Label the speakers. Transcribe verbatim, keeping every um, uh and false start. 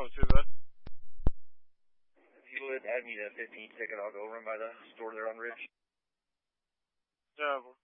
Speaker 1: oh two, bud.
Speaker 2: If you would add me to fifteen ticket, I'll go run by the store there on Ridge.
Speaker 1: Yeah.